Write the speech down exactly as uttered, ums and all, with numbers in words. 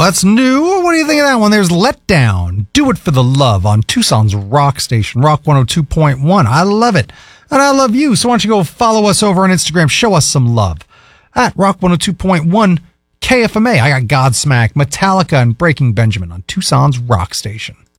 that's new. What do you think of that one? There's Letdown. Do It for the Love on Tucson's Rock Station, Rock one oh two point one. I love it. And I love you. So why don't you go follow us over on Instagram. Show us some love at Rock one oh two point one K F M A. I got Godsmack, Metallica, and Breaking Benjamin on Tucson's Rock Station.